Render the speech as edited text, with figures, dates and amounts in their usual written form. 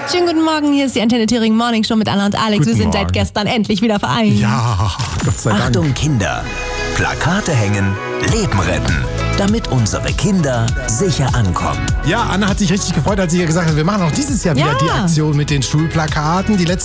Schönen guten Morgen, hier ist die Antenne Thüringen Morning Show mit Anna und Alex. Guten Wir sind Morgen. seit gestern endlich wieder vereint. Ja, Gott sei Dank. Achtung Kinder, Plakate hängen, Leben retten, damit unsere Kinder sicher ankommen. Ja, Anna hat sich richtig gefreut, als sie ihr gesagt hat, wir machen auch dieses Jahr wieder Ja. die Aktion mit den Schulplakaten. Die letzte